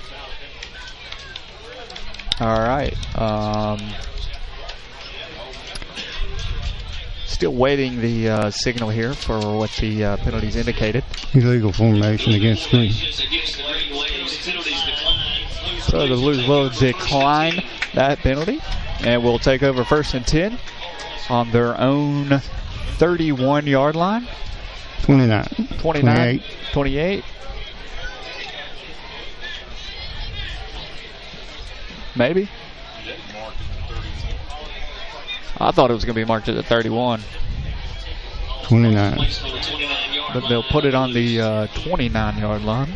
All right. Still waiting the signal here for what the penalties indicated. Illegal formation against green. So the Blues will decline that penalty, and will take over 1st and 10 on their own 31-yard line. 29. 28. Maybe. I thought it was going to be marked at the 31. 29. But they'll put it on the 29-yard line.